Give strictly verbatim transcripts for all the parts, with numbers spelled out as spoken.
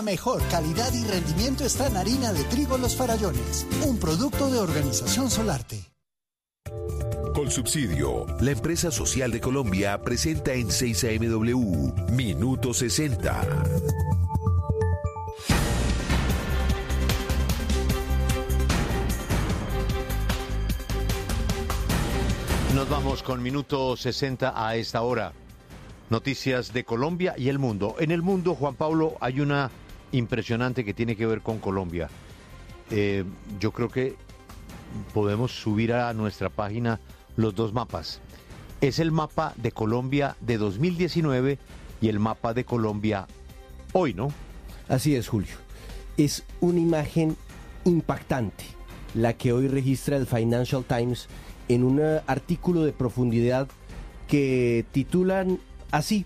Mejor calidad y rendimiento está en harina de trigo Los Farallones, un producto de Organización Solarte. Colsubsidio, la empresa social de Colombia, presenta en seis A M W Minuto sesenta. Nos vamos con Minuto sesenta a esta hora. Noticias de Colombia y el mundo. En el mundo, Juan Pablo, hay una impresionante que tiene que ver con Colombia. Eh, yo creo que podemos subir a nuestra página los dos mapas. Es el mapa de Colombia de dos mil diecinueve y el mapa de Colombia hoy, ¿no? Así es, Julio. Es una imagen impactante la que hoy registra el Financial Times en un artículo de profundidad que titulan así: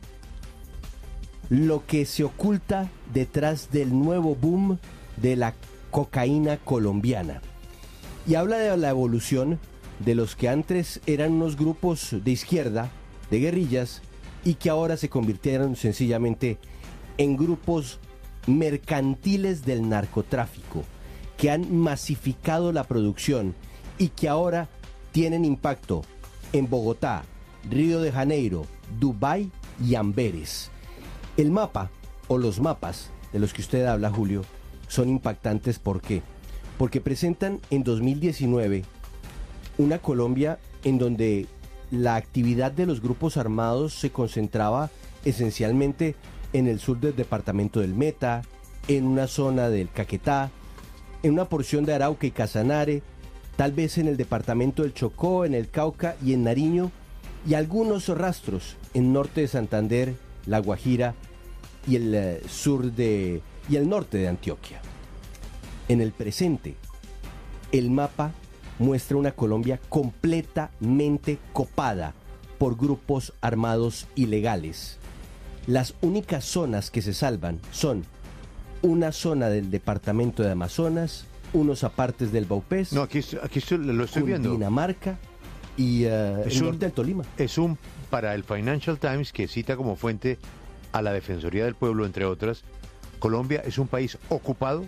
lo que se oculta detrás del nuevo boom de la cocaína colombiana. Y habla de la evolución de los que antes eran unos grupos de izquierda, de guerrillas, y que ahora se convirtieron sencillamente en grupos mercantiles del narcotráfico, que han masificado la producción y que ahora tienen impacto en Bogotá, Río de Janeiro, Dubái y Amberes. El mapa, o los mapas de los que usted habla, Julio, son impactantes. ¿Por qué? Porque presentan en dos mil diecinueve una Colombia en donde la actividad de los grupos armados se concentraba esencialmente en el sur del departamento del Meta, en una zona del Caquetá, en una porción de Arauca y Casanare, tal vez en el departamento del Chocó, en el Cauca y en Nariño, y algunos rastros en norte de Santander, La Guajira y el eh, sur de y el norte de Antioquia. En el presente, el mapa muestra una Colombia completamente copada por grupos armados ilegales. Las únicas zonas que se salvan son una zona del departamento de Amazonas, unos apartes del Baupés, no, aquí, aquí estoy, lo estoy viendo. Dinamarca y uh, el un, norte del Tolima. Es un, para el Financial Times, que cita como fuente a la Defensoría del Pueblo, entre otras, Colombia es un país ocupado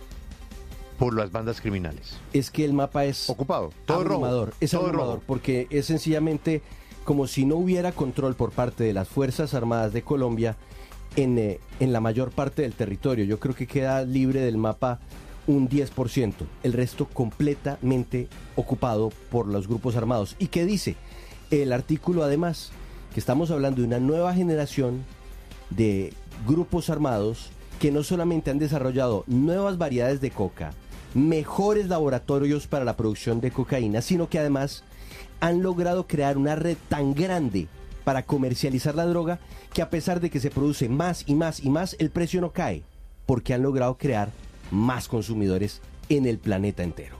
por las bandas criminales. Es que el mapa es ocupado, todo abrumador, rojo, es todo abrumador, rojo. Porque es sencillamente como si no hubiera control por parte de las Fuerzas Armadas de Colombia en, eh, en la mayor parte del territorio. Yo creo que queda libre del mapa un diez por ciento, el resto completamente ocupado por los grupos armados. ¿Y qué dice el artículo además? Que estamos hablando de una nueva generación de grupos armados que no solamente han desarrollado nuevas variedades de coca, mejores laboratorios para la producción de cocaína, sino que además han logrado crear una red tan grande para comercializar la droga que a pesar de que se produce más y más y más, el precio no cae, porque han logrado crear más consumidores en el planeta entero.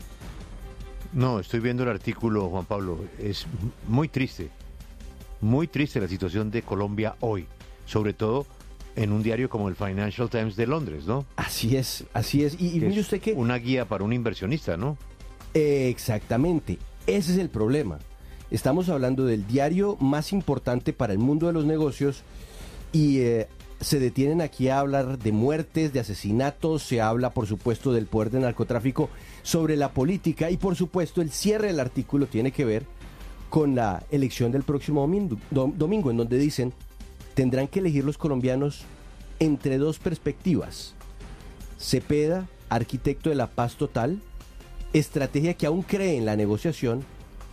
No, estoy viendo el artículo, Juan Pablo. Es muy triste, muy triste la situación de Colombia hoy, sobre todo en un diario como el Financial Times de Londres, ¿no? Así es, así es. Y, y mire usted que... una guía para un inversionista, ¿no? Exactamente, ese es el problema. Estamos hablando del diario más importante para el mundo de los negocios y eh, se detienen aquí a hablar de muertes, de asesinatos, se habla por supuesto del poder del narcotráfico sobre la política y por supuesto el cierre del artículo tiene que ver con la elección del próximo domingo, dom- domingo en donde dicen tendrán que elegir los colombianos entre dos perspectivas: Cepeda, arquitecto de la paz total, estrategia que aún cree en la negociación,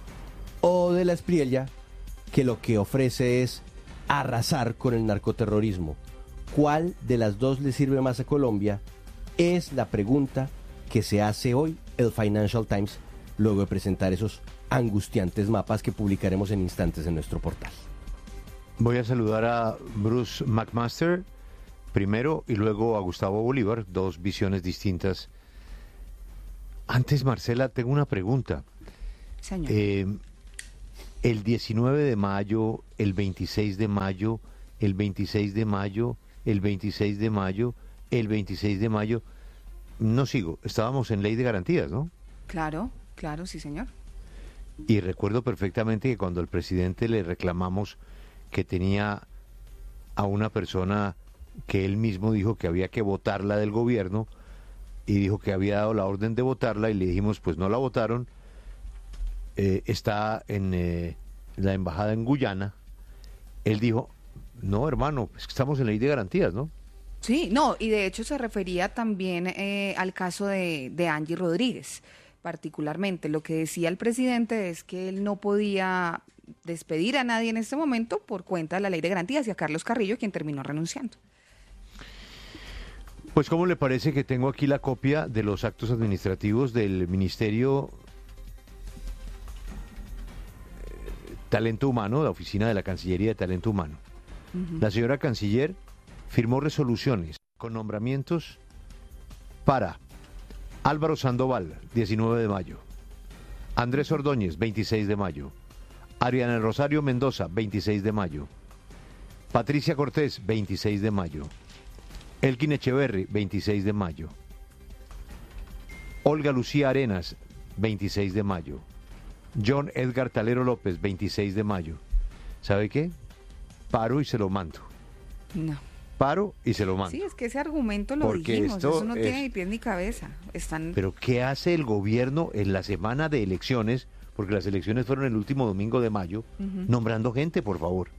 o de la Espriella, que lo que ofrece es arrasar con el narcoterrorismo. ¿Cuál de las dos le sirve más a Colombia? Es la pregunta que se hace hoy el Financial Times, luego de presentar esos angustiantes mapas que publicaremos en instantes en nuestro portal. Voy a saludar a Bruce McMaster primero y luego a Gustavo Bolívar, dos visiones distintas. Antes, Marcela, tengo una pregunta. Señor. Eh, el diecinueve de mayo, el veintiséis de mayo, el veintiséis de mayo, el veintiséis de mayo, el veintiséis de mayo, no sigo, estábamos en ley de garantías, ¿no? Claro, claro, sí, señor. Y recuerdo perfectamente que cuando al presidente le reclamamos que tenía a una persona que él mismo dijo que había que votarla del gobierno y dijo que había dado la orden de votarla y le dijimos pues no la votaron. Eh, está en eh, la embajada en Guyana. Él dijo, no hermano, es que estamos en ley de garantías, ¿no? Sí, no, y de hecho se refería también eh, al caso de, de Angie Rodríguez, particularmente. Lo que decía el presidente es que él no podía despedir a nadie en este momento por cuenta de la ley de garantías y a Carlos Carrillo, quien terminó renunciando. Pues ¿cómo le parece que tengo aquí la copia de los actos administrativos del Ministerio Talento Humano, la Oficina de la Cancillería de Talento Humano? Uh-huh. La señora canciller firmó resoluciones con nombramientos para Álvaro Sandoval, diecinueve de mayo, Andrés Ordóñez, veintiséis de mayo, Ariana Rosario Mendoza, veintiséis de mayo, Patricia Cortés, veintiséis de mayo, Elkin Echeverri, veintiséis de mayo, Olga Lucía Arenas, veintiséis de mayo, John Edgar Talero López, veintiséis de mayo. ¿Sabe qué? Paro y se lo mando. No. Paro y se lo mando. Sí, es que ese argumento lo Porque dijimos, esto eso no es... tiene ni pies ni cabeza. Están... Pero ¿qué hace el gobierno en la semana de elecciones? Porque las elecciones fueron el último domingo de mayo, uh-huh. nombrando gente, por favor.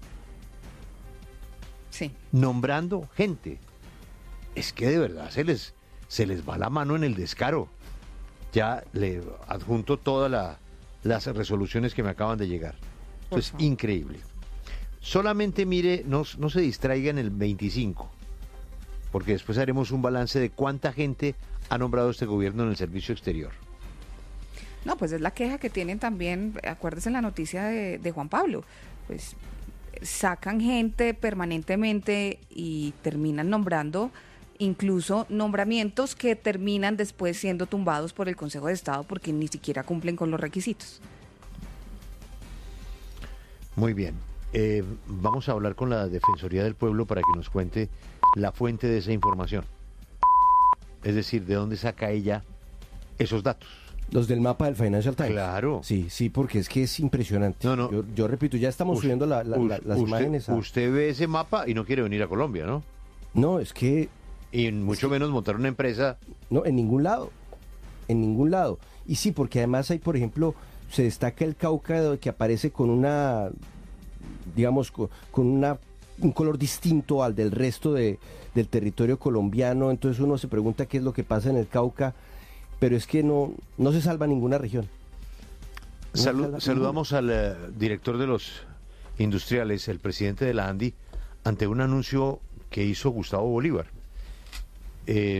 Sí. Nombrando gente. Es que de verdad se les, se les va la mano en el descaro. Ya le adjunto todas la, las resoluciones que me acaban de llegar. Esto es increíble. Solamente mire, no, no se distraiga en el veinticinco, porque después haremos un balance de cuánta gente ha nombrado este gobierno en el servicio exterior. No, pues es la queja que tienen también, acuérdese en la noticia de, de Juan Pablo, pues sacan gente permanentemente y terminan nombrando incluso nombramientos que terminan después siendo tumbados por el Consejo de Estado porque ni siquiera cumplen con los requisitos. Muy bien. Eh, vamos a hablar con la Defensoría del Pueblo para que nos cuente la fuente de esa información. Es decir, ¿de dónde saca ella esos datos? Los del mapa del Financial Times. Claro. Sí, sí, porque es que es impresionante. No, no. Yo, yo repito, ya estamos usted, subiendo la, la, la, las usted, imágenes. A... Usted ve ese mapa y no quiere venir a Colombia, ¿no? No, es que... Y mucho es que, menos montar una empresa. No, en ningún lado. En ningún lado. Y sí, porque además hay, por ejemplo, se destaca el Cauca que aparece con una... digamos, con, con una, un color distinto al del resto de, del territorio colombiano. Entonces uno se pregunta qué es lo que pasa en el Cauca, pero es que no, no se salva ninguna región. No Salud, salva saludamos ninguna. al uh, director de los industriales, el presidente de la ANDI, ante un anuncio que hizo Gustavo Bolívar. Eh,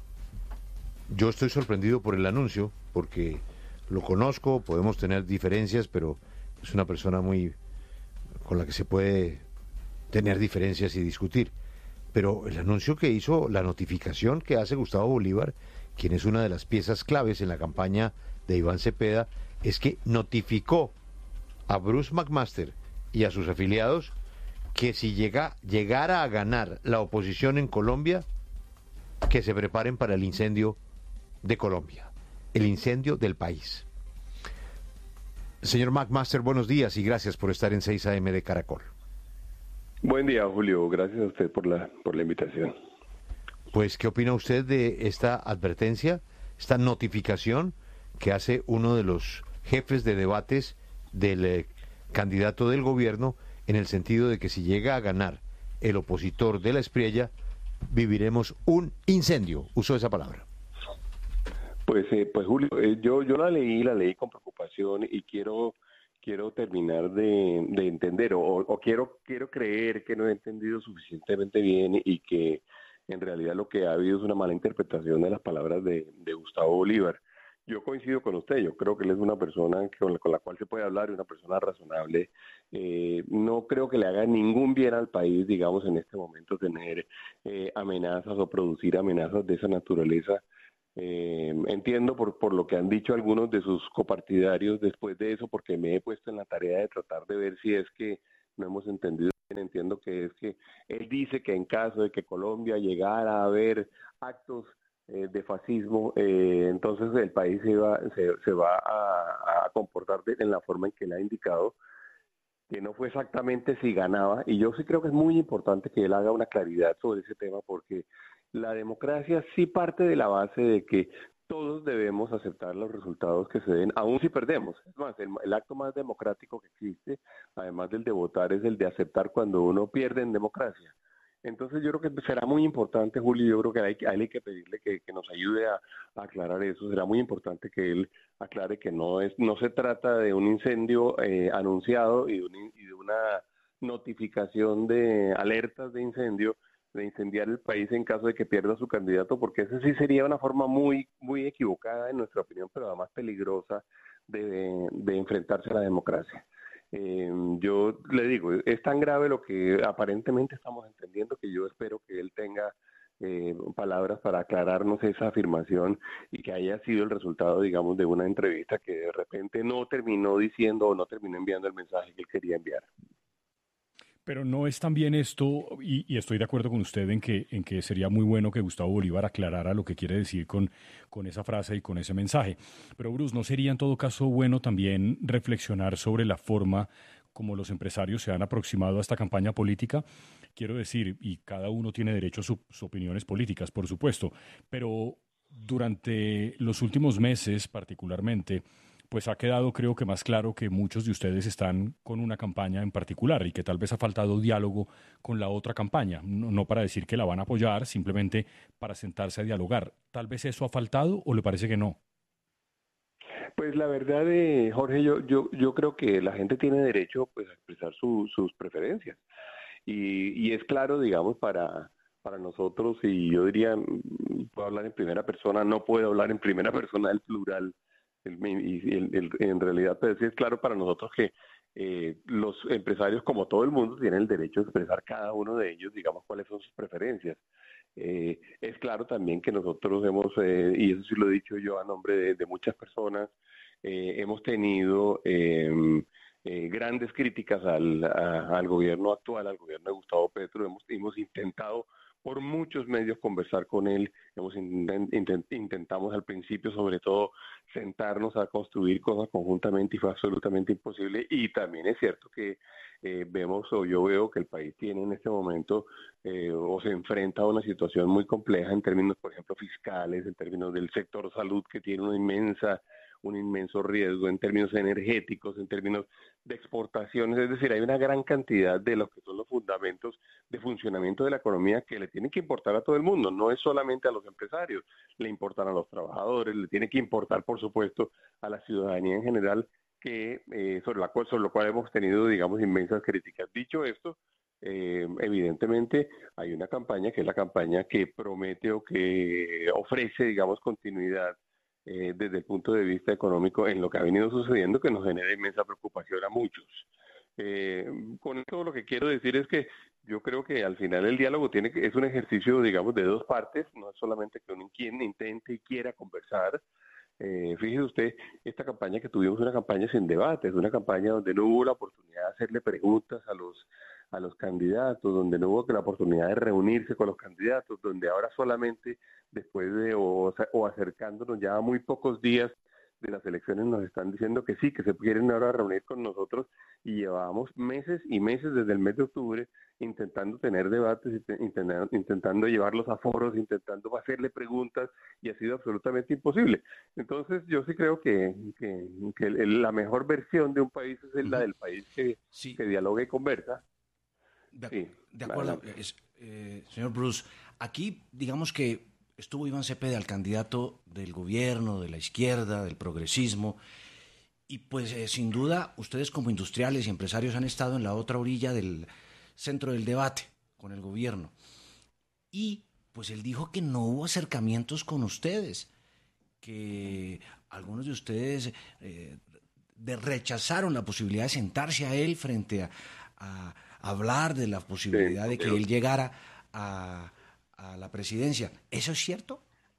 yo estoy sorprendido por el anuncio, porque lo conozco, podemos tener diferencias, pero es una persona muy... con la que se puede tener diferencias y discutir. Pero el anuncio que hizo, la notificación que hace Gustavo Bolívar, quien es una de las piezas claves en la campaña de Iván Cepeda, es que notificó a Bruce McMaster y a sus afiliados que si llega, llegara a ganar la oposición en Colombia, que se preparen para el incendio de Colombia, el incendio del país. Señor McMaster, buenos días y gracias por estar en seis A M de Caracol. Buen día, Julio. Gracias a usted por la, por la invitación. Pues, ¿qué opina usted de esta advertencia, esta notificación que hace uno de los jefes de debates del eh, candidato del gobierno, en el sentido de que si llega a ganar el opositor de la Espriella, viviremos un incendio? Usó esa palabra. Pues, eh, pues Julio, eh, yo yo la leí, la leí con preocupación y quiero quiero terminar de, de entender o, o quiero quiero creer que no he entendido suficientemente bien y que en realidad lo que ha habido es una mala interpretación de las palabras de, de Gustavo Bolívar. Yo coincido con usted, yo creo que él es una persona que, con, la, con la cual se puede hablar y una persona razonable. Eh, no creo que le haga ningún bien al país, digamos, en este momento tener eh, amenazas o producir amenazas de esa naturaleza. Eh, entiendo por, por lo que han dicho algunos de sus copartidarios después de eso, porque me he puesto en la tarea de tratar de ver si es que no hemos entendido bien. Entiendo que es que él dice que en caso de que Colombia llegara a haber actos eh, de fascismo, eh, entonces el país se va, se, se va a, a comportar de, en la forma en que él ha indicado. que no fue exactamente si ganaba, y yo sí creo que es muy importante que él haga una claridad sobre ese tema, porque la democracia sí parte de la base de que todos debemos aceptar los resultados que se den, aun si perdemos. Es más, el, el acto más democrático que existe, además del de votar, es el de aceptar cuando uno pierde en democracia. Entonces yo creo que será muy importante, Julio, yo creo que hay, a él hay que pedirle que, que nos ayude a, a aclarar eso. Será muy importante que él aclare que no es no se trata de un incendio eh, anunciado y de, un, y de una notificación de alertas de incendio, de incendiar el país en caso de que pierda su candidato, porque esa sí sería una forma muy muy equivocada en nuestra opinión, pero además peligrosa de, de, de enfrentarse a la democracia. Eh, yo le digo, es tan grave lo que aparentemente estamos entendiendo que yo espero que él tenga eh, palabras para aclararnos esa afirmación y que haya sido el resultado, digamos, de una entrevista que de repente no terminó diciendo o no terminó enviando el mensaje que él quería enviar. Pero no es también esto, y, y estoy de acuerdo con usted en que, en que sería muy bueno que Gustavo Bolívar aclarara lo que quiere decir con, con esa frase y con ese mensaje. Pero Bruce, ¿no sería en todo caso bueno también reflexionar sobre la forma como los empresarios se han aproximado a esta campaña política? Quiero decir, y cada uno tiene derecho a su, sus opiniones políticas, por supuesto, pero durante los últimos meses particularmente, pues ha quedado creo que más claro que muchos de ustedes están con una campaña en particular y que tal vez ha faltado diálogo con la otra campaña, no, no para decir que la van a apoyar, simplemente para sentarse a dialogar. ¿Tal vez eso ha faltado o le parece que no? Pues la verdad, eh, Jorge, yo, yo, yo creo que la gente tiene derecho pues, a expresar su, sus preferencias y, y es claro, digamos, para, para nosotros, y yo diría, puedo hablar en primera persona, no puedo hablar en primera persona del plural, El, y el, el, en realidad, pues sí es claro para nosotros que eh, los empresarios, como todo el mundo, tienen el derecho a expresar cada uno de ellos, digamos, cuáles son sus preferencias. Eh, es claro también que nosotros hemos, eh, y eso sí lo he dicho yo a nombre de, de muchas personas, eh, hemos tenido eh, eh, grandes críticas al, a, al gobierno actual, al gobierno de Gustavo Petro. Hemos, hemos intentado por muchos medios conversar con él, hemos intent, intent, intentamos al principio sobre todo sentarnos a construir cosas conjuntamente y fue absolutamente imposible, y también es cierto que eh, vemos o yo veo que el país tiene en este momento eh, o se enfrenta a una situación muy compleja en términos, por ejemplo, fiscales, en términos del sector salud que tiene una inmensa un inmenso riesgo en términos energéticos, en términos de exportaciones, es decir, hay una gran cantidad de lo que son los fundamentos de funcionamiento de la economía que le tienen que importar a todo el mundo, no es solamente a los empresarios, le importan a los trabajadores, le tiene que importar, por supuesto, a la ciudadanía en general, que eh, sobre la cual, sobre lo cual hemos tenido, digamos, inmensas críticas. Dicho esto, eh, evidentemente hay una campaña que es la campaña que promete o que ofrece, digamos, continuidad Eh, desde el punto de vista económico en lo que ha venido sucediendo, que nos genera inmensa preocupación a muchos. Eh, con esto lo que quiero decir es que yo creo que al final el diálogo tiene que, es un ejercicio, digamos, de dos partes, no es solamente que uno intente y quiera conversar. Eh, fíjese usted, esta campaña que tuvimos es una campaña sin debate, es una campaña donde no hubo la oportunidad de hacerle preguntas a los a los candidatos, donde no hubo la oportunidad de reunirse con los candidatos, donde ahora solamente después de o, o acercándonos ya a muy pocos días de las elecciones nos están diciendo que sí, que se quieren ahora reunir con nosotros, y llevamos meses y meses desde el mes de octubre intentando tener debates, intentando, intentando llevarlos a foros, intentando hacerle preguntas, y ha sido absolutamente imposible. Entonces yo sí creo que, que, que la mejor versión de un país es la del país que, sí. que dialoga y conversa. De, sí, de acuerdo, es, eh, señor Bruce, aquí digamos que estuvo Iván Cepeda, el candidato del gobierno, de la izquierda, del progresismo, y pues eh, sin duda ustedes como industriales y empresarios han estado en la otra orilla del centro del debate con el gobierno. Y pues él dijo que no hubo acercamientos con ustedes, que algunos de ustedes eh, de rechazaron la posibilidad de sentarse a él frente a, a hablar de la posibilidad sí, de que él llegara a, a la presidencia. ¿Eso es cierto?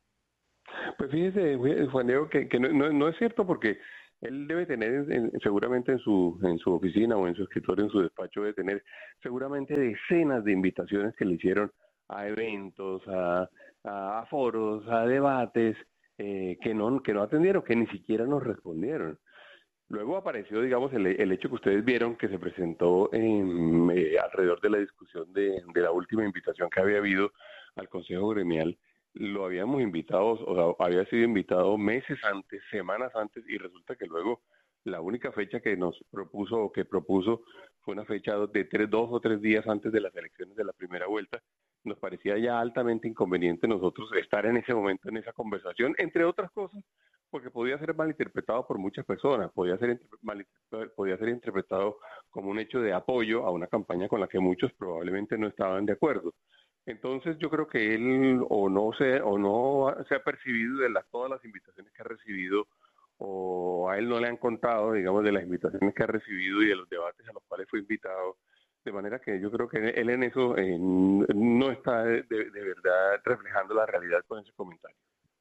Pues fíjese, Juan Diego, que, que no, no, no es cierto, porque él debe tener en, seguramente en su en su oficina o en su escritorio, en su despacho, debe tener seguramente decenas de invitaciones que le hicieron a eventos, a, a foros, a debates, eh, que no que no atendieron, que ni siquiera nos respondieron. Luego apareció, digamos, el, el hecho que ustedes vieron que se presentó en, eh, alrededor de la discusión de, de la última invitación que había habido al Consejo Gremial. Lo habíamos invitado, o sea, había sido invitado meses antes, semanas antes, y resulta que luego la única fecha que nos propuso o que propuso fue una fecha de tres, dos o tres días antes de las elecciones de la primera vuelta. Nos parecía ya altamente inconveniente nosotros estar en ese momento en esa conversación, entre otras cosas, porque podía ser malinterpretado por muchas personas, podía ser, mal, podía ser interpretado como un hecho de apoyo a una campaña con la que muchos probablemente no estaban de acuerdo. Entonces yo creo que él o no se, o no se ha percibido de las, todas las invitaciones que ha recibido, o a él no le han contado, digamos, de las invitaciones que ha recibido y de los debates a los cuales fue invitado, de manera que yo creo que él en eso eh, no está de, de verdad reflejando la realidad con ese comentario.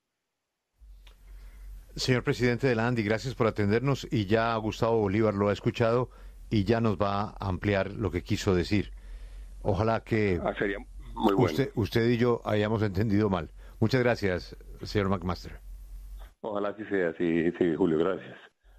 Señor presidente de la ANDI, gracias por atendernos, y ya Gustavo Bolívar lo ha escuchado y ya nos va a ampliar lo que quiso decir. Ojalá que ah, sería muy bueno. usted, usted y yo hayamos entendido mal. Muchas gracias, señor McMaster. Ojalá así sea, sí, sí, Julio, gracias.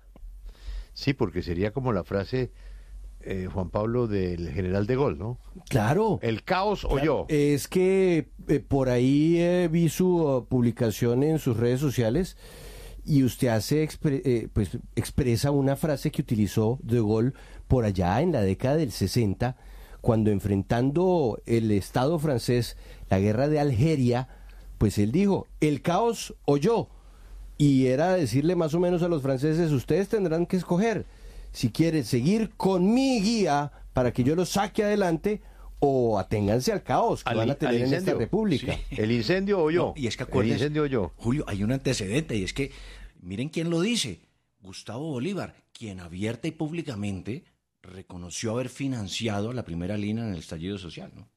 Sí, porque sería como la frase, eh, Juan Pablo, del general de Gaulle, ¿no? Claro. El caos o yo. Es que eh, por ahí eh, vi su uh, publicación en sus redes sociales y usted hace expre eh, pues expresa una frase que utilizó de Gaulle por allá en la década del sesenta, cuando enfrentando el Estado francés la guerra de Algeria, pues él dijo, el caos o yo. Y era decirle más o menos a los franceses, ustedes tendrán que escoger si quieren seguir con mi guía para que yo los saque adelante, o aténganse al caos que al, van a tener en esta república. Sí. El incendio o yo. No, y es que acuérdense, el incendio o yo. Julio, hay un antecedente, y es que, miren quién lo dice, Gustavo Bolívar, quien abierta y públicamente reconoció haber financiado la primera línea en el estallido social, ¿no?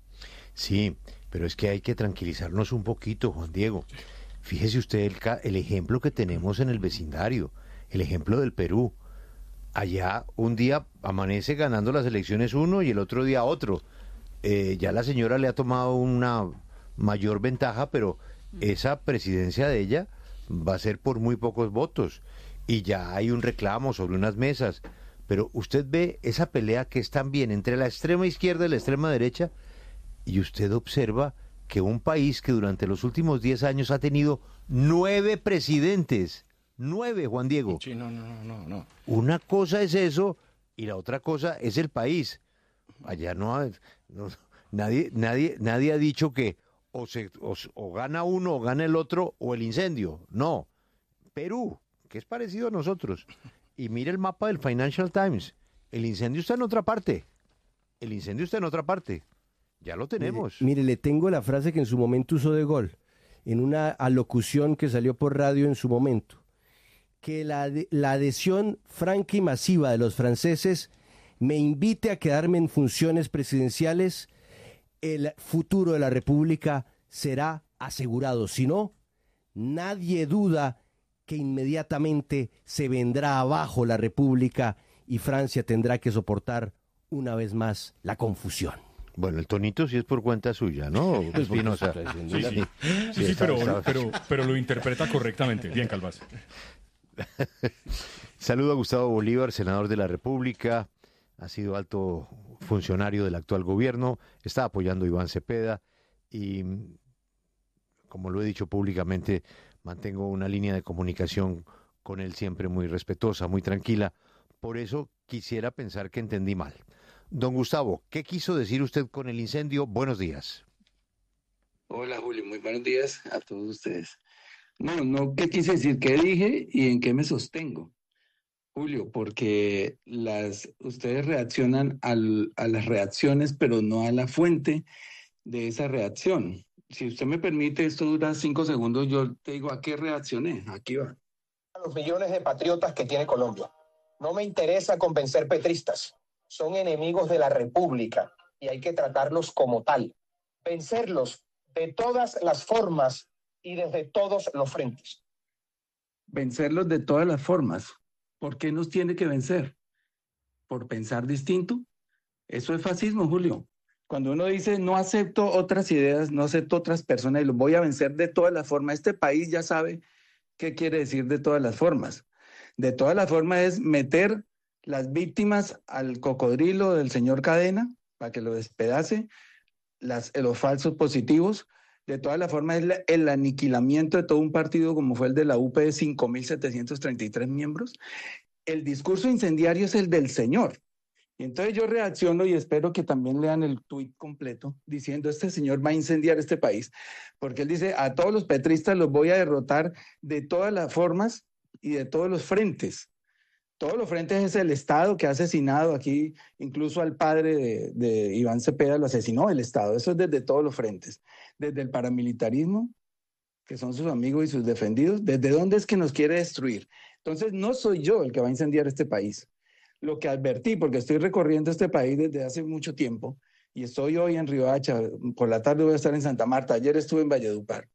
Sí, pero es que hay que tranquilizarnos un poquito, Juan Diego. Fíjese usted el, el ejemplo que tenemos en el vecindario, el ejemplo del Perú. Allá un día amanece ganando las elecciones uno y el otro día otro. Eh, ya la señora le ha tomado una mayor ventaja, pero esa presidencia de ella va a ser por muy pocos votos. Y ya hay un reclamo sobre unas mesas. Pero usted ve esa pelea que es también entre la extrema izquierda y la extrema derecha, y usted observa que un país que durante los últimos diez años ha tenido nueve presidentes, nueve, Juan Diego. Sí, no, no, no, no. Una cosa es eso y la otra cosa es el país. Allá no, no nadie, nadie, nadie ha dicho que o, se, o, o gana uno o gana el otro o el incendio. No, Perú, que es parecido a nosotros. Y mire el mapa del Financial Times. El incendio está en otra parte. El incendio está en otra parte. Ya lo tenemos. Mire, mire, le tengo la frase que en su momento usó de Gaulle, en una alocución que salió por radio en su momento. Que la, la adhesión franca y masiva de los franceses me invite a quedarme en funciones presidenciales, el futuro de la República será asegurado. Si no, nadie duda que inmediatamente se vendrá abajo la República y Francia tendrá que soportar una vez más la confusión. Bueno, el tonito sí es por cuenta suya, ¿no, Espinosa? Sí, sí, sí, sí, sí pero, pero, pero lo interpreta correctamente. Bien, Calvás. Saludo a Gustavo Bolívar, senador de la República, ha sido alto funcionario del actual gobierno, está apoyando a Iván Cepeda y, como lo he dicho públicamente, mantengo una línea de comunicación con él siempre muy respetuosa, muy tranquila. Por eso quisiera pensar que entendí mal. Don Gustavo, ¿qué quiso decir usted con el incendio? Buenos días. Hola, Julio, muy buenos días a todos ustedes. No, no, ¿qué quise decir? ¿Qué dije y en qué me sostengo? Julio, porque las, ustedes reaccionan al, a las reacciones, pero no a la fuente de esa reacción. Si usted me permite, esto dura cinco segundos, yo te digo a qué reaccioné. Aquí va. A los millones de patriotas que tiene Colombia. No me interesa convencer petristas. Son enemigos de la República y hay que tratarlos como tal. Vencerlos de todas las formas y desde todos los frentes. Vencerlos de todas las formas. ¿Por qué nos tiene que vencer? ¿Por pensar distinto? Eso es fascismo, Julio. Cuando uno dice no acepto otras ideas, no acepto otras personas y los voy a vencer de todas las formas, este país ya sabe qué quiere decir de todas las formas. De todas las formas es meter las víctimas al cocodrilo del señor Cadena para que lo despedace, las, los falsos positivos. De todas las formas es la, el aniquilamiento de todo un partido como fue el de la U P de cinco mil setecientos treinta y tres miembros. El discurso incendiario es el del señor. Y entonces yo reacciono y espero que también lean el tuit completo diciendo este señor va a incendiar este país, porque él dice a todos los petristas los voy a derrotar de todas las formas y de todos los frentes. Todos los frentes es el Estado que ha asesinado aquí, incluso al padre de, de Iván Cepeda lo asesinó el Estado, eso es desde todos los frentes, desde el paramilitarismo, que son sus amigos y sus defendidos, desde dónde es que nos quiere destruir. Entonces no soy yo el que va a incendiar este país. Lo que advertí, porque estoy recorriendo este país desde hace mucho tiempo, y estoy hoy en Riohacha, por la tarde voy a estar en Santa Marta, ayer estuve en Valledupar,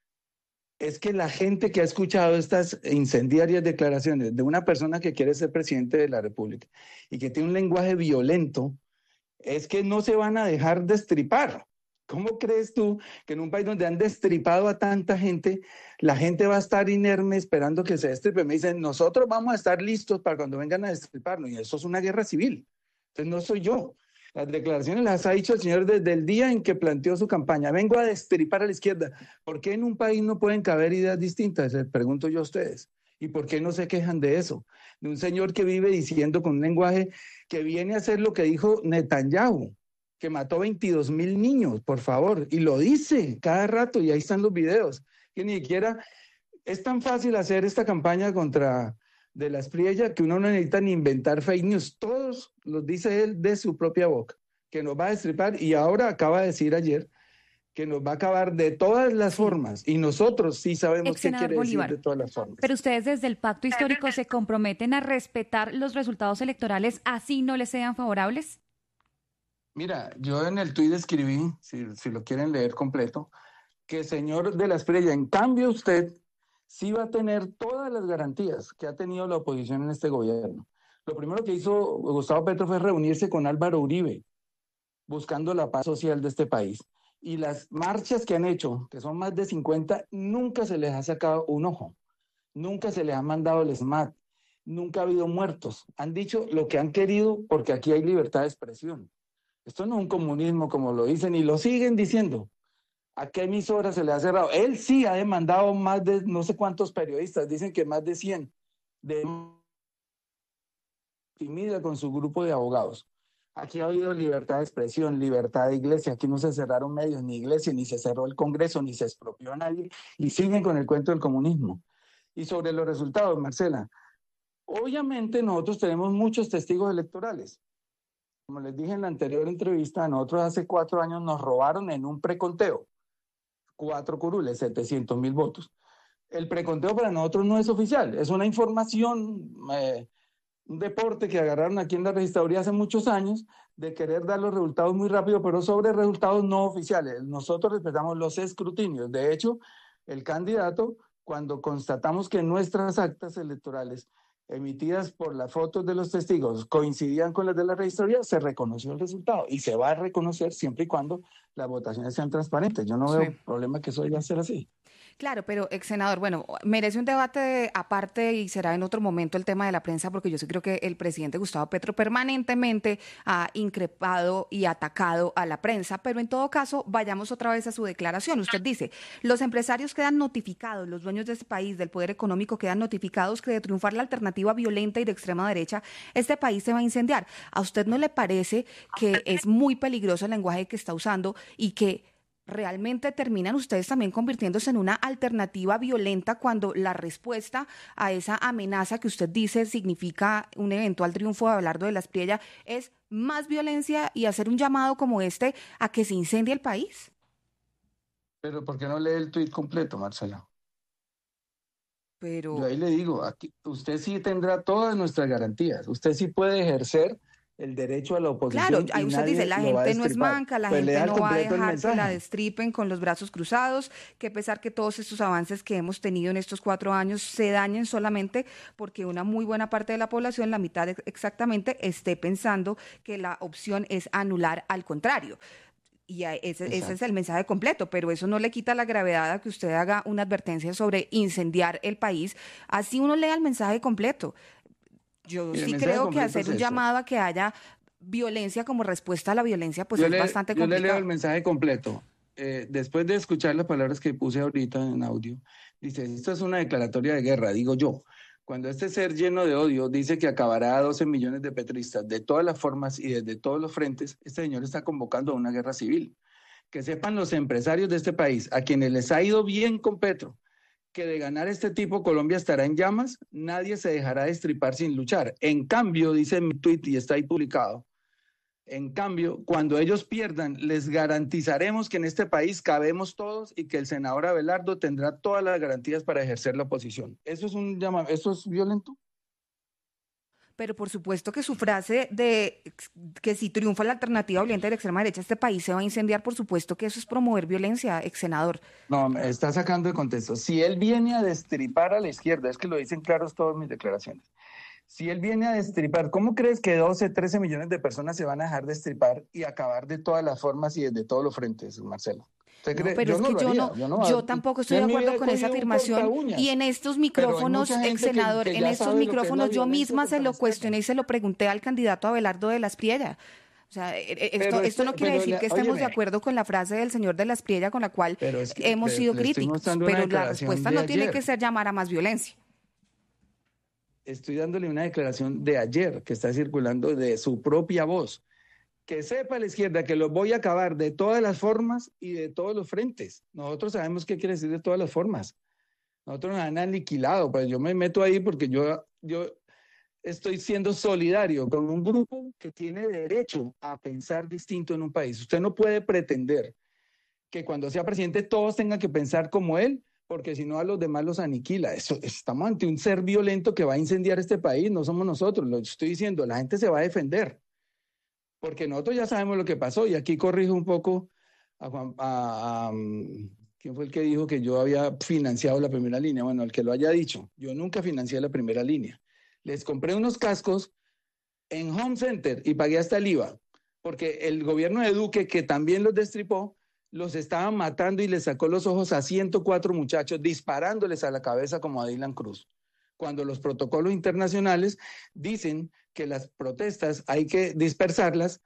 es que la gente que ha escuchado estas incendiarias declaraciones de una persona que quiere ser presidente de la República y que tiene un lenguaje violento, es que no se van a dejar destripar. ¿Cómo crees tú que en un país donde han destripado a tanta gente, la gente va a estar inerme esperando que se destripe? Me dicen, nosotros vamos a estar listos para cuando vengan a destriparnos, y eso es una guerra civil. Entonces no soy yo. Las declaraciones las ha dicho el señor desde el día en que planteó su campaña. Vengo a destripar a la izquierda. ¿Por qué en un país no pueden caber ideas distintas? Les pregunto yo a ustedes. ¿Y por qué no se quejan de eso? De un señor que vive diciendo con un lenguaje que viene a hacer lo que dijo Netanyahu, que mató veintidós mil niños, por favor, y lo dice cada rato, y ahí están los videos, que ni siquiera es tan fácil hacer esta campaña contra de la Espriella que uno no necesita ni inventar fake news, todos los dice él de su propia boca, que nos va a destripar, y ahora acaba de decir ayer que nos va a acabar de todas las formas, y nosotros sí sabemos qué quiere Bolívar, decir de todas las formas. Pero ustedes desde el pacto histórico se comprometen a respetar los resultados electorales así no les sean favorables. Mira, yo en el tuit escribí, si, si lo quieren leer completo, que señor de la Espriella, en cambio usted sí va a tener todas las garantías que ha tenido la oposición en este gobierno. Lo primero que hizo Gustavo Petro fue reunirse con Álvaro Uribe, buscando la paz social de este país. Y las marchas que han hecho, que son más de cincuenta, nunca se les ha sacado un ojo, nunca se les ha mandado el SMAT, nunca ha habido muertos. Han dicho lo que han querido porque aquí hay libertad de expresión. Esto no es un comunismo como lo dicen y lo siguen diciendo. ¿A qué emisora se le ha cerrado? Él sí ha demandado más de no sé cuántos periodistas, dicen que más de cien, de timida con su grupo de abogados. Aquí ha habido libertad de expresión, libertad de iglesia, aquí no se cerraron medios, ni iglesia, ni se cerró el Congreso, ni se expropió a nadie, y siguen con el cuento del comunismo. Y sobre los resultados, Marcela, obviamente nosotros tenemos muchos testigos electorales. Como les dije en la anterior entrevista, a nosotros hace cuatro años nos robaron en un preconteo. Cuatro curules, setecientos mil votos. El preconteo para nosotros no es oficial, es una información, eh, un deporte que agarraron aquí en la registraduría hace muchos años, de querer dar los resultados muy rápido, pero sobre resultados no oficiales. Nosotros respetamos los escrutinios. De hecho, el candidato, cuando constatamos que nuestras actas electorales emitidas por las fotos de los testigos coincidían con las de la registraduría, se reconoció el resultado y se va a reconocer siempre y cuando las votaciones sean transparentes. Yo no veo sí. problema que eso vaya a ser así. Claro, pero ex senador, bueno, merece un debate aparte y será en otro momento el tema de la prensa, porque yo sí creo que el presidente Gustavo Petro permanentemente ha increpado y atacado a la prensa, pero en todo caso, vayamos otra vez a su declaración. Usted dice, los empresarios quedan notificados, los dueños de este país, del poder económico, quedan notificados que de triunfar la alternativa violenta y de extrema derecha, este país se va a incendiar. ¿A usted no le parece que es muy peligroso el lenguaje que está usando y que realmente terminan ustedes también convirtiéndose en una alternativa violenta cuando la respuesta a esa amenaza que usted dice significa un eventual triunfo de Abelardo de la Espriella es más violencia y hacer un llamado como este a que se incendie el país? Pero ¿por qué no lee el tuit completo, Marcela? Pero... Yo ahí le digo, aquí, usted sí tendrá todas nuestras garantías, usted sí puede ejercer el derecho a la oposición. Claro, ahí usted dice, la gente no es manca, la pues gente no va a dejar que la destripen con los brazos cruzados, que a pesar que todos estos avances que hemos tenido en estos cuatro años se dañen solamente porque una muy buena parte de la población, la mitad exactamente, esté pensando que la opción es anular al contrario. Y ese, ese es el mensaje completo, pero eso no le quita la gravedad a que usted haga una advertencia sobre incendiar el país. Así uno lea el mensaje completo. Yo Mira, sí el creo que mensaje hacer completo un es este. llamado a que haya violencia como respuesta a la violencia, pues yo es le, bastante yo complicado. le leo el mensaje completo. Eh, después de escuchar las palabras que puse ahorita en audio, dice, esto es una declaratoria de guerra, digo yo. Cuando este ser lleno de odio dice que acabará a doce millones de petristas de todas las formas y desde todos los frentes, este señor está convocando a una guerra civil. Que sepan los empresarios de este país, a quienes les ha ido bien con Petro, que de ganar este tipo Colombia estará en llamas, nadie se dejará destripar sin luchar. En cambio, dice en mi tweet y está ahí publicado, en cambio, cuando ellos pierdan, les garantizaremos que en este país cabemos todos y que el senador Abelardo tendrá todas las garantías para ejercer la oposición. ¿Eso es un llamado? ¿Eso es violento? Pero por supuesto que su frase de que si triunfa la alternativa violenta de la extrema derecha, este país se va a incendiar, por supuesto que eso es promover violencia, ex senador. No, me está sacando de contexto. Si él viene a destripar a la izquierda, es que lo dicen claros todas mis declaraciones. Si él viene a destripar, ¿cómo crees que doce, trece millones de personas se van a dejar destripar y acabar de todas las formas y desde todos los frentes, Marcelo? No, pero es que yo no, yo, no, yo tampoco estoy de acuerdo con esa afirmación y en estos micrófonos, ex senador, que, que en estos micrófonos yo misma se lo cuestioné y se lo pregunté al candidato Abelardo de la Espriella. O sea, esto, esto no quiere decir la, que estemos óyeme, de acuerdo con la frase del señor de la Espriella con la cual es que hemos sido le, críticos, le pero la respuesta no ayer. tiene que ser llamar a más violencia. Estoy dándole una declaración de ayer que está circulando de su propia voz. Que sepa la izquierda que los voy a acabar de todas las formas y de todos los frentes. Nosotros sabemos qué quiere decir de todas las formas. Nosotros nos han aniquilado, pues yo me meto ahí porque yo, yo estoy siendo solidario con un grupo que tiene derecho a pensar distinto en un país. Usted no puede pretender que cuando sea presidente todos tengan que pensar como él, porque si no a los demás los aniquila. Eso, estamos ante un ser violento que va a incendiar este país, no somos nosotros, lo estoy diciendo, la gente se va a defender. Porque nosotros ya sabemos lo que pasó, y aquí corrijo un poco a Juan, a, a, ¿quién fue el que dijo que yo había financiado la primera línea? Bueno, el que lo haya dicho, yo nunca financié la primera línea. Les compré unos cascos en Home Center y pagué hasta el I V A, porque el gobierno de Duque, que también los destripó, los estaban matando y les sacó los ojos a ciento cuatro muchachos, disparándoles a la cabeza como a Dylan Cruz. Cuando los protocolos internacionales dicen que las protestas hay que dispersarlas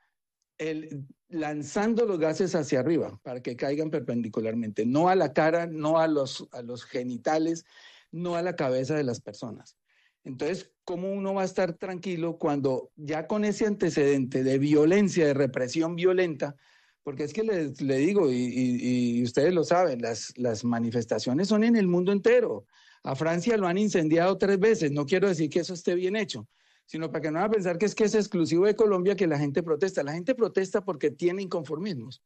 el, lanzando los gases hacia arriba para que caigan perpendicularmente, no a la cara, no a los, a los genitales, no a la cabeza de las personas. Entonces, ¿cómo uno va a estar tranquilo cuando ya con ese antecedente de violencia, de represión violenta? Porque es que le, le digo, y, y, y ustedes lo saben, las, las manifestaciones son en el mundo entero. A Francia lo han incendiado tres veces, no quiero decir que eso esté bien hecho, sino para que no van a pensar que es que es exclusivo de Colombia que la gente protesta. La gente protesta porque tiene inconformismos.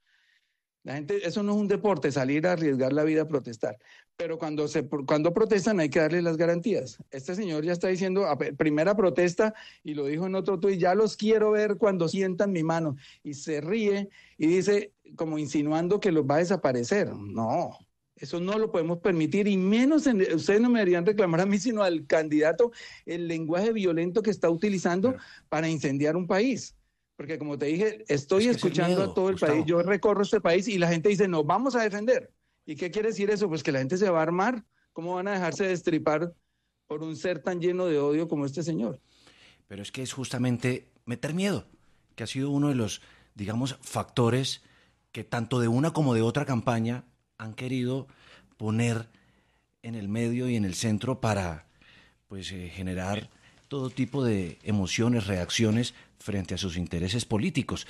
La gente, eso no es un deporte, salir a arriesgar la vida a protestar. Pero cuando, se, cuando protestan hay que darles las garantías. Este señor ya está diciendo, a, primera protesta, y lo dijo en otro tuit, ya los quiero ver cuando sientan mi mano. Y se ríe y dice, como insinuando que los va a desaparecer. No, eso no lo podemos permitir, y menos, en, ustedes no me deberían reclamar a mí, sino al candidato, el lenguaje violento que está utilizando Pero, para incendiar un país. Porque como te dije, estoy es que escuchando miedo, a todo el Gustavo. país, yo recorro este país y la gente dice, nos vamos a defender. ¿Y qué quiere decir eso? Pues que la gente se va a armar. ¿Cómo van a dejarse destripar por un ser tan lleno de odio como este señor? Pero es que es justamente meter miedo, que ha sido uno de los, digamos, factores que tanto de una como de otra campaña han querido poner en el medio y en el centro para pues eh, generar todo tipo de emociones, reacciones frente a sus intereses políticos.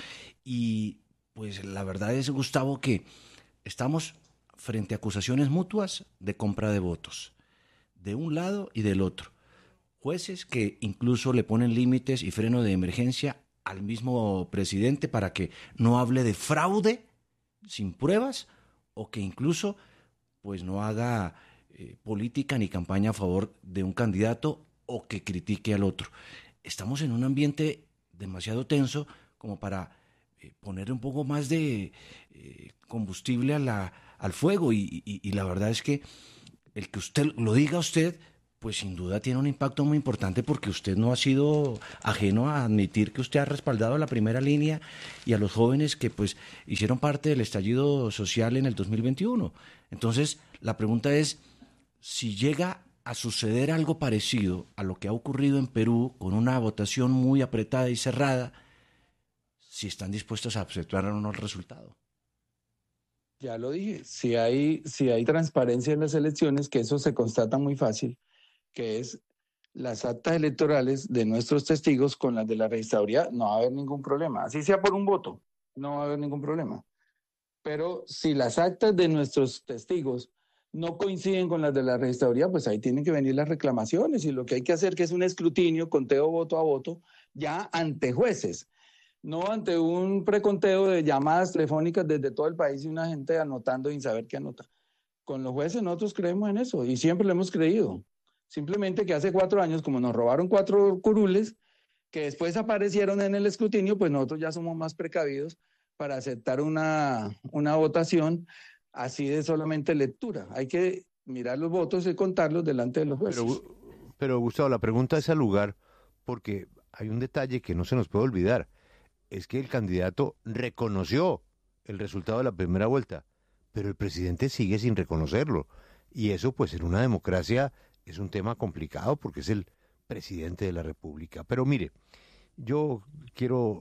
Y pues la verdad es, Gustavo, que estamos frente a acusaciones mutuas de compra de votos, de un lado y del otro. Jueces que incluso le ponen límites y freno de emergencia al mismo presidente para que no hable de fraude sin pruebas, o que incluso pues no haga eh, política ni campaña a favor de un candidato, o que critique al otro. Estamos en un ambiente demasiado tenso como para eh, poner un poco más de eh, combustible a la, al fuego, y, y, y la verdad es que el que usted lo diga usted, pues sin duda tiene un impacto muy importante porque usted no ha sido ajeno a admitir que usted ha respaldado a la primera línea y a los jóvenes que pues hicieron parte del estallido social en el dos mil veintiuno. Entonces, la pregunta es, si llega a suceder algo parecido a lo que ha ocurrido en Perú, con una votación muy apretada y cerrada, si están dispuestos a aceptar o no el resultado. Ya lo dije, si hay, si hay transparencia en las elecciones, que eso se constata muy fácil, que es las actas electorales de nuestros testigos con las de la registraduría, no va a haber ningún problema. Así sea por un voto, no va a haber ningún problema. Pero si las actas de nuestros testigos no coinciden con las de la registraduría, pues ahí tienen que venir las reclamaciones y lo que hay que hacer que es un escrutinio, conteo voto a voto, ya ante jueces, no ante un preconteo de llamadas telefónicas desde todo el país y una gente anotando sin saber qué anota. Con los jueces nosotros creemos en eso y siempre lo hemos creído. Simplemente que hace cuatro años, como nos robaron cuatro curules, que después aparecieron en el escrutinio, pues nosotros ya somos más precavidos para aceptar una, una votación así de solamente lectura. Hay que mirar los votos y contarlos delante de los jueces. Pero, pero Gustavo, la pregunta es al lugar, porque hay un detalle que no se nos puede olvidar. Es que el candidato reconoció el resultado de la primera vuelta, pero el presidente sigue sin reconocerlo. Y eso, pues, en una democracia es un tema complicado porque es el presidente de la República. Pero mire, yo quiero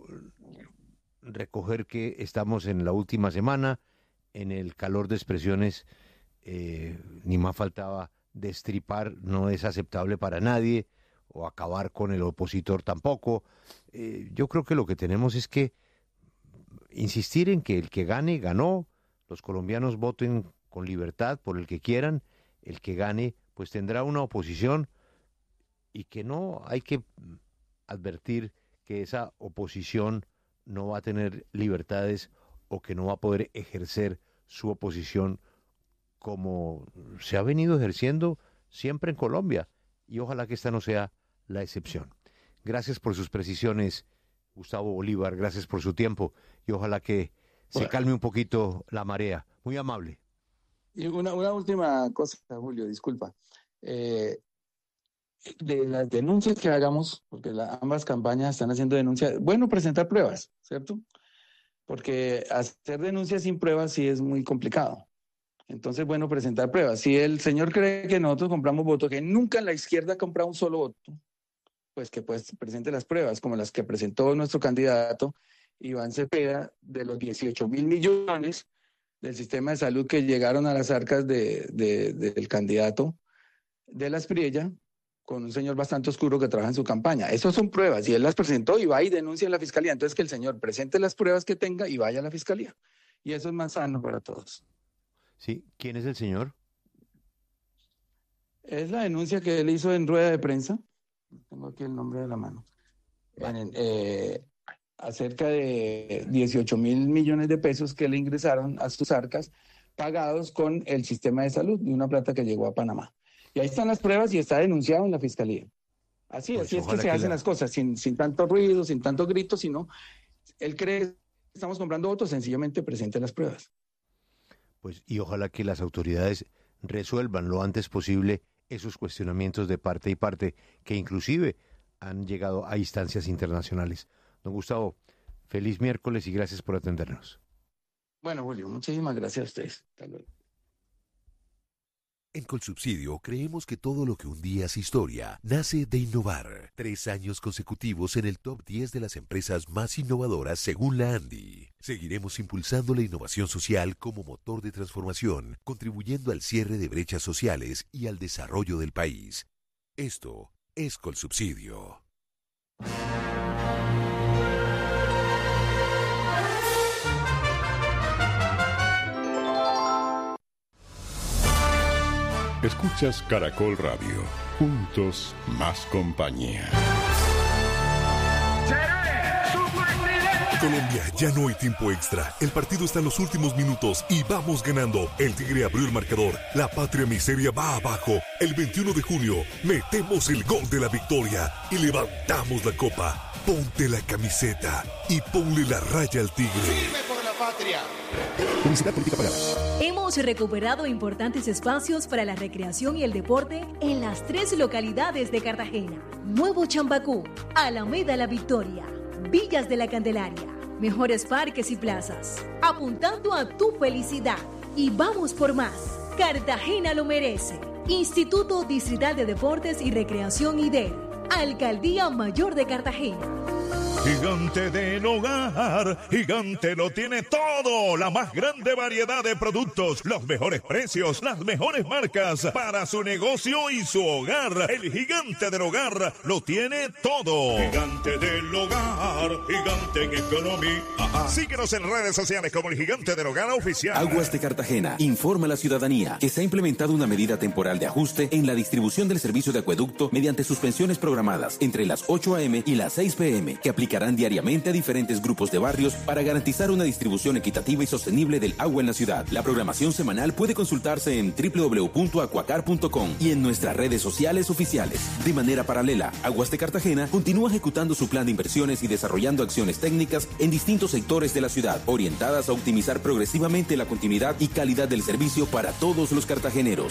recoger que estamos en la última semana, en el calor de expresiones, eh, ni más faltaba destripar, no es aceptable para nadie, o acabar con el opositor tampoco. Eh, yo creo que lo que tenemos es que insistir en que el que gane, ganó, los colombianos voten con libertad por el que quieran, el que gane pues tendrá una oposición y que no hay que advertir que esa oposición no va a tener libertades o que no va a poder ejercer su oposición como se ha venido ejerciendo siempre en Colombia, y ojalá que esta no sea la excepción. Gracias por sus precisiones, Gustavo Bolívar, gracias por su tiempo, y ojalá que se calme un poquito la marea. Muy amable. Y una, una última cosa, Julio, disculpa. Eh, de las denuncias que hagamos, porque la, ambas campañas están haciendo denuncias, bueno, presentar pruebas, ¿cierto? Porque hacer denuncias sin pruebas sí es muy complicado. Entonces, bueno, presentar pruebas. Si el señor cree que nosotros compramos votos, que nunca en la izquierda ha comprado un solo voto, pues que pues presente las pruebas, como las que presentó nuestro candidato Iván Cepeda, de los dieciocho mil millones del sistema de salud que llegaron a las arcas de, de, de, del candidato de la Espriella, con un señor bastante oscuro que trabaja en su campaña. Esas son pruebas, y él las presentó y va y denuncia en la fiscalía. Entonces, que el señor presente las pruebas que tenga y vaya a la fiscalía. Y eso es más sano para todos. Sí, ¿quién es el señor? Es la denuncia que él hizo en rueda de prensa. Tengo aquí el nombre de la mano. En, eh, acerca de dieciocho mil millones de pesos que le ingresaron a sus arcas, pagados con el sistema de salud, de una plata que llegó a Panamá. Y ahí están las pruebas y está denunciado en la fiscalía. Así, pues así es que se que hacen la... las cosas, sin, sin tanto ruido, sin tanto grito, sino él cree que estamos comprando votos, sencillamente presente las pruebas. Pues y ojalá que las autoridades resuelvan lo antes posible esos cuestionamientos de parte y parte que inclusive han llegado a instancias internacionales. Don Gustavo, feliz miércoles y gracias por atendernos. Bueno, Julio, muchísimas gracias a ustedes. Hasta luego. En Colsubsidio creemos que todo lo que un día es historia nace de innovar. Tres años consecutivos en el top diez de las empresas más innovadoras según la ANDI. Seguiremos impulsando la innovación social como motor de transformación, contribuyendo al cierre de brechas sociales y al desarrollo del país. Esto es Colsubsidio. Escuchas Caracol Radio. Juntos, más compañía. Colombia, ya no hay tiempo extra. El partido está en los últimos minutos y vamos ganando. El Tigre abrió el marcador. La patria miseria va abajo. El veintiuno de junio metemos el gol de la victoria y levantamos la copa. Ponte la camiseta y ponle la raya al Tigre. patria. Publicidad política pagada. Hemos recuperado importantes espacios para la recreación y el deporte en las tres localidades de Cartagena: Nuevo Chambacú, Alameda La Victoria, Villas de la Candelaria. Mejores parques y plazas, apuntando a tu felicidad. Y vamos por más. Cartagena lo merece. Instituto Distrital de Deportes y Recreación I D E R. Alcaldía Mayor de Cartagena. Gigante del Hogar, Gigante lo tiene todo, la más grande variedad de productos, los mejores precios, las mejores marcas para su negocio y su hogar. El Gigante del Hogar lo tiene todo. Gigante del Hogar, Gigante en economía. Ajá. Síguenos en redes sociales como el Gigante del Hogar Oficial. Aguas de Cartagena informa a la ciudadanía que se ha implementado una medida temporal de ajuste en la distribución del servicio de acueducto mediante suspensiones programadas entre las ocho a eme y las seis pe eme que aplicarán diariamente a diferentes grupos de barrios para garantizar una distribución equitativa y sostenible del agua en la ciudad. La programación semanal puede consultarse en doble u doble u doble u punto acuacar punto com y en nuestras redes sociales oficiales. De manera paralela, Aguas de Cartagena continúa ejecutando su plan de inversiones y desarrollando acciones técnicas en distintos sectores de la ciudad, orientadas a optimizar progresivamente la continuidad y calidad del servicio para todos los cartageneros.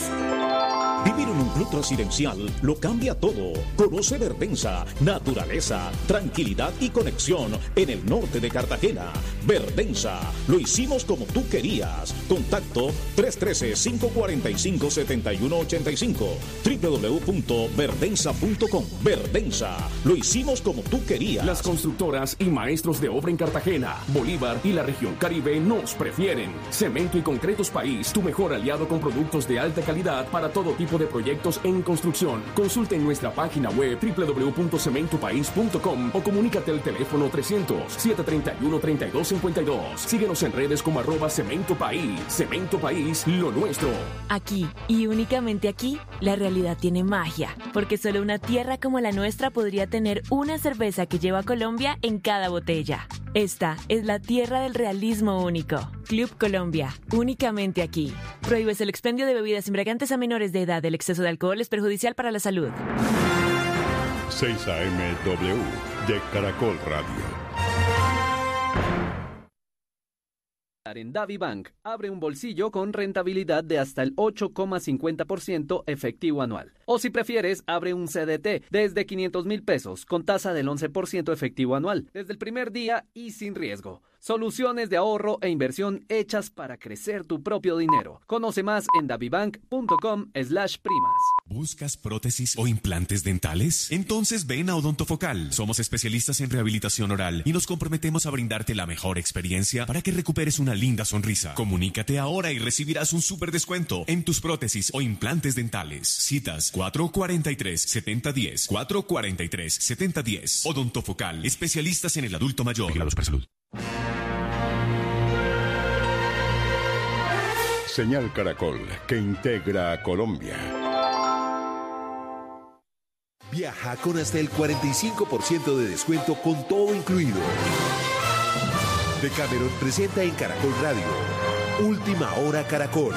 Vivir en un club residencial lo cambia todo. Conoce Verdensa, naturaleza, tranquilidad y conexión en el norte de Cartagena. Verdensa, lo hicimos como tú querías. Contacto tres uno tres, cinco cuatro cinco, siete uno ocho cinco, doble u doble u doble u punto verdensa punto com. Verdensa, lo hicimos como tú querías. Las constructoras y maestros de obra en Cartagena, Bolívar y la región Caribe nos prefieren. Cemento y Concretos País, tu mejor aliado con productos de alta calidad para todo tipo de proyectos en construcción. Consulte en nuestra página web doble u doble u doble u punto cemento país punto com o comunícate al teléfono trescientos, siete treinta y uno, treinta y dos cincuenta y dos. Síguenos en redes como arroba Cemento País. Cemento País, lo nuestro. Aquí, y únicamente aquí, la realidad tiene magia, porque solo una tierra como la nuestra podría tener una cerveza que lleva Colombia en cada botella. Esta es la tierra del realismo único. Club Colombia, únicamente aquí. Prohíbes el expendio de bebidas embriagantes a menores de edad. El exceso de alcohol es perjudicial para la salud. seis a eme W de Caracol Radio. En DaviBank, abre un bolsillo con rentabilidad de hasta el ocho coma cincuenta por ciento efectivo anual. O si prefieres, abre un ce de te desde quinientos mil pesos con tasa del once por ciento efectivo anual, desde el primer día y sin riesgo. Soluciones de ahorro e inversión hechas para crecer tu propio dinero. Conoce más en davibank punto com slash primas. ¿Buscas prótesis o implantes dentales? Entonces ven a Odontofocal. Somos especialistas en rehabilitación oral y nos comprometemos a brindarte la mejor experiencia para que recuperes una linda sonrisa. Comunícate ahora y recibirás un súper descuento en tus prótesis o implantes dentales. Citas cuatro cuatro tres, siete cero uno cero, cuatro cuatro tres, siete cero uno cero. Odontofocal, especialistas en el adulto mayor. Vigilados por salud. Señal Caracol, que integra a Colombia. Viaja con hasta el cuarenta y cinco por ciento de descuento con todo incluido. Decameron presenta en Caracol Radio Última Hora Caracol.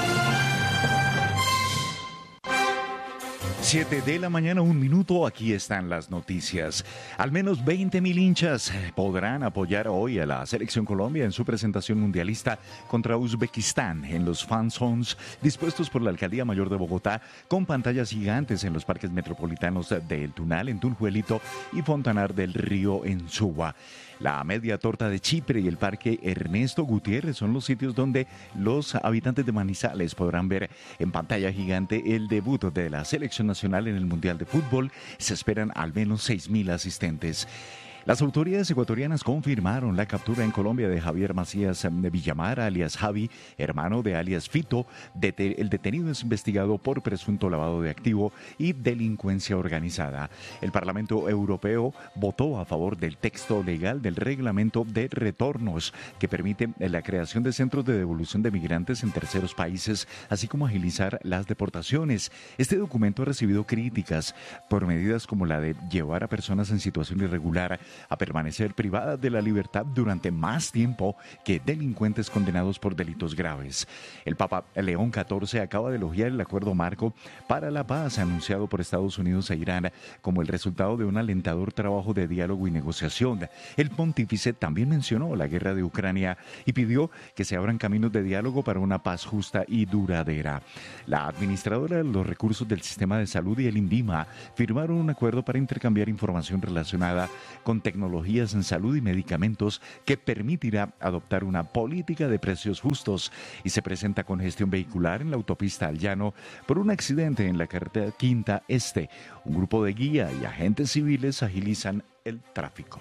Siete de la mañana, un minuto, aquí están las noticias. Al menos veinte mil hinchas podrán apoyar hoy a la Selección Colombia en su presentación mundialista contra Uzbekistán en los fan zones dispuestos por la Alcaldía Mayor de Bogotá, con pantallas gigantes en los parques metropolitanos de El Tunal en Tunjuelito y Fontanar del Río en Suba. La Media Torta de Chipre y el Parque Ernesto Gutiérrez son los sitios donde los habitantes de Manizales podrán ver en pantalla gigante el debut de la Selección Nacional en el Mundial de Fútbol. Se esperan al menos seis mil asistentes. Las autoridades ecuatorianas confirmaron la captura en Colombia de Javier Macías de Villamar, alias Javi, hermano de alias Fito. Dete- el detenido es investigado por presunto lavado de activo y delincuencia organizada. El Parlamento Europeo votó a favor del texto legal del reglamento de retornos que permite la creación de centros de devolución de migrantes en terceros países, así como agilizar las deportaciones. Este documento ha recibido críticas por medidas como la de llevar a personas en situación irregular a permanecer privadas de la libertad durante más tiempo que delincuentes condenados por delitos graves. El Papa León catorce acaba de elogiar el acuerdo marco para la paz anunciado por Estados Unidos e Irán como el resultado de un alentador trabajo de diálogo y negociación. El pontífice también mencionó la guerra de Ucrania y pidió que se abran caminos de diálogo para una paz justa y duradera. La administradora de los recursos del sistema de salud y el INVIMA firmaron un acuerdo para intercambiar información relacionada con tecnologías en salud y medicamentos que permitirá adoptar una política de precios justos, y se presenta congestión vehicular en la autopista al Llano por un accidente en la carretera Quinta Este. Un grupo de guía y agentes civiles agilizan el tráfico.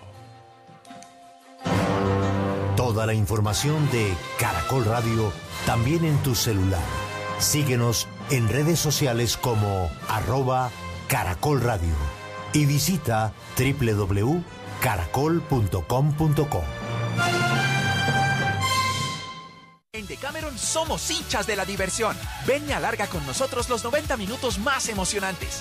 Toda la información de Caracol Radio también en tu celular. Síguenos en redes sociales como arroba Caracol Radio y visita doble u doble u doble u punto caracol punto com punto co. En Decameron somos hinchas de la diversión. Ven y alarga con nosotros los noventa minutos más emocionantes.